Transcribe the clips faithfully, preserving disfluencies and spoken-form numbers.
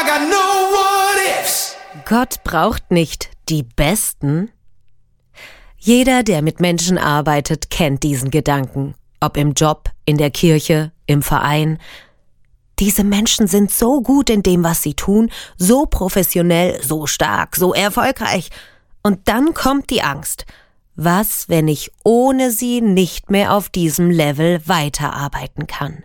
got no what ifs. Gott braucht nicht die Besten. Jeder, der mit Menschen arbeitet, kennt diesen Gedanken. Ob im Job, in der Kirche, im Verein. Diese Menschen sind so gut in dem, was sie tun, so professionell, so stark, so erfolgreich. Und dann kommt die Angst. Was, wenn ich ohne sie nicht mehr auf diesem Level weiterarbeiten kann?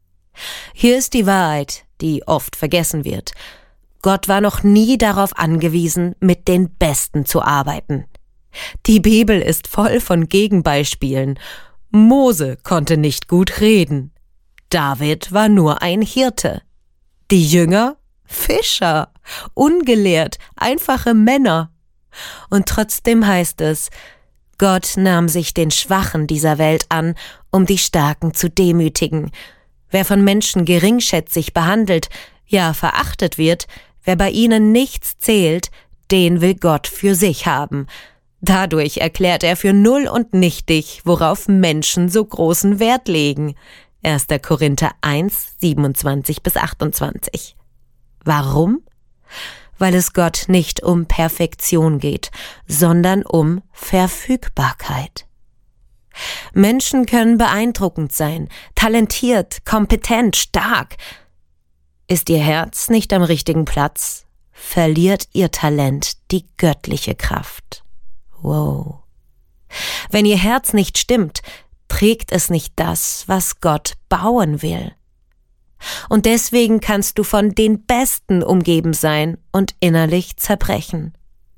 Hier ist die Wahrheit, die oft vergessen wird. Gott war noch nie darauf angewiesen, mit den Besten zu arbeiten. Die Bibel ist voll von Gegenbeispielen. Mose konnte nicht gut reden. David war nur ein Hirte. Die Jünger? Fischer. Ungelehrt, einfache Männer. Und trotzdem heißt es, Gott nahm sich den Schwachen dieser Welt an, um die Starken zu demütigen. Wer von Menschen geringschätzig behandelt, ja verachtet wird, wer bei ihnen nichts zählt, den will Gott für sich haben. Dadurch erklärt er für null und nichtig, worauf Menschen so großen Wert legen. erster Korinther eins, siebenundzwanzig bis achtundzwanzig. Warum? Weil es Gott nicht um Perfektion geht, sondern um Verfügbarkeit. Menschen können beeindruckend sein, talentiert, kompetent, stark. Ist ihr Herz nicht am richtigen Platz, verliert ihr Talent die göttliche Kraft. Wow. Wenn ihr Herz nicht stimmt, trägt es nicht das, was Gott bauen will. Und deswegen kannst du von den Besten umgeben sein und innerlich zerbrechen.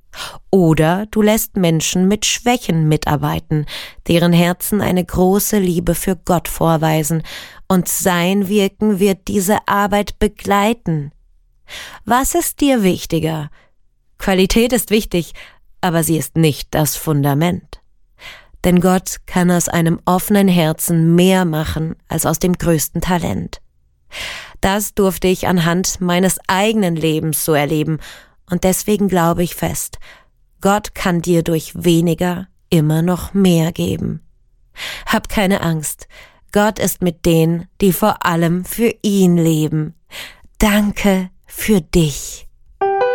Oder du lässt Menschen mit Schwächen mitarbeiten, deren Herzen eine große Liebe für Gott vorweisen, und sein Wirken wird diese Arbeit begleiten. Was ist dir wichtiger? Qualität ist wichtig, aber sie ist nicht das Fundament. Denn Gott kann aus einem offenen Herzen mehr machen als aus dem größten Talent. Das durfte ich anhand meines eigenen Lebens so erleben, und deswegen glaube ich fest, Gott kann dir durch weniger immer noch mehr geben. Hab keine Angst, Gott ist mit denen, die vor allem für ihn leben. Danke für dich.